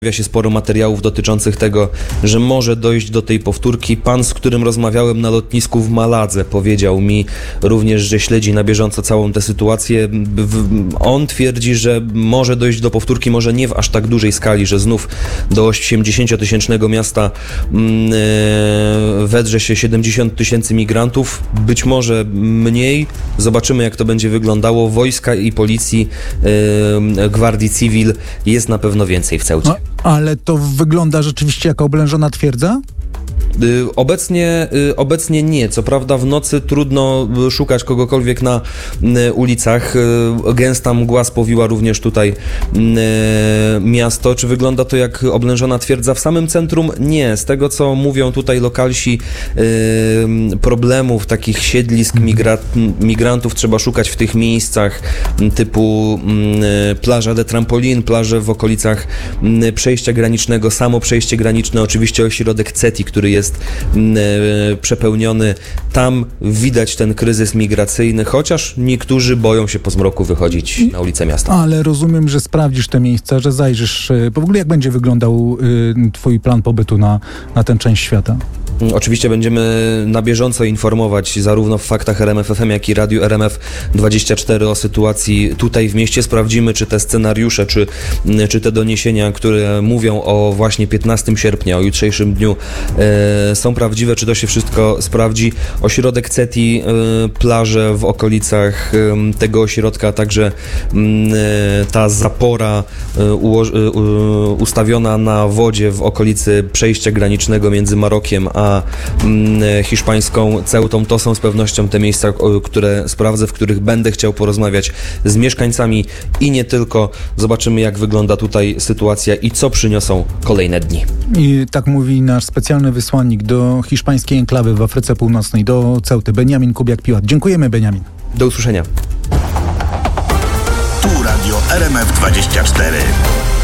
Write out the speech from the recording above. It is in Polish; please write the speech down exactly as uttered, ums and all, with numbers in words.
Pojawia się sporo materiałów dotyczących tego, że może dojść do tej powtórki. Pan, z którym rozmawiałem na lotnisku w Maladze, powiedział mi również, że śledzi na bieżąco całą tę sytuację. On twierdzi, że może dojść do powtórki, może nie w aż tak dużej skali, że znów do osiemdziesięciotysięcznego miasta wedrze się siedemdziesiąt tysięcy migrantów, być może mniej. Zobaczymy, jak to będzie wyglądało. Wojska i policji, Gwardii Cywil jest na pewno więcej w Ceucie. No, ale to wygląda rzeczywiście jako oblężona twierdza? Obecnie, obecnie nie. Co prawda w nocy trudno szukać kogokolwiek na ulicach. Gęsta mgła spowiła również tutaj miasto. Czy wygląda to jak oblężona twierdza? W samym centrum nie. Z tego, co mówią tutaj lokalsi, problemów takich siedlisk migra- migrantów trzeba szukać w tych miejscach typu plaża de Trampolin, plaże w okolicach przejścia granicznego, samo przejście graniczne, oczywiście ośrodek Ceti, który jest jest przepełniony. Tam widać ten kryzys migracyjny, chociaż niektórzy boją się po zmroku wychodzić na ulicę miasta. Ale rozumiem, że sprawdzisz te miejsca, że zajrzysz. W ogóle jak będzie wyglądał twój plan pobytu na, na tę część świata? Oczywiście będziemy na bieżąco informować zarówno w Faktach R M F F M, jak i Radiu R M F dwadzieścia cztery o sytuacji tutaj w mieście. Sprawdzimy, czy te scenariusze, czy, czy te doniesienia, które mówią o właśnie piętnastego sierpnia, o jutrzejszym dniu, e, są prawdziwe, czy to się wszystko sprawdzi. Ośrodek Ceti, e, plaże w okolicach e, tego ośrodka, a także e, ta zapora e, uło- e, ustawiona na wodzie w okolicy przejścia granicznego między Marokiem a hiszpańską Ceutą. To są z pewnością te miejsca, które sprawdzę, w których będę chciał porozmawiać z mieszkańcami i nie tylko. Zobaczymy, jak wygląda tutaj sytuacja i co przyniosą kolejne dni. I tak mówi nasz specjalny wysłannik do hiszpańskiej enklawy w Afryce Północnej, do Ceuty, Beniamin Kubiak-Piłat. Dziękujemy, Beniamin. Do usłyszenia. Tu Radio R M F dwadzieścia cztery.